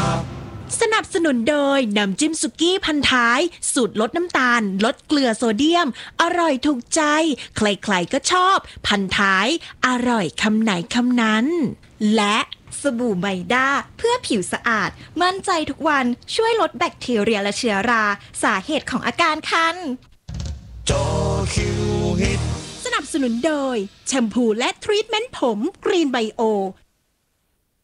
สนับสนุนโดยน้ำจิ้มสุกี้พันท้ายสูตรลดน้ำตาลลดเกลือโซเดียมอร่อยถูกใจใครๆก็ชอบพันท้ายอร่อยคำไหนคำนั้นและสบู่ไมด้าเพื่อผิวสะอาดมั่นใจทุกวันช่วยลดแบคทีเรียและเชื้อราสาเหตุของอาการคันสนับสนุนโดยแชมพูและทรีทเมนต์ผมกรีนไบโอ